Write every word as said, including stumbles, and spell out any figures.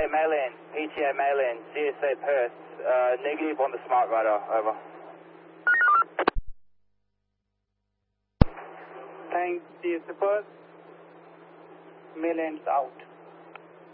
mainland, P T A mainland, C S A Perth, uh, negative on the smart radar, over. Thanks, C S A Perth, mainland's out.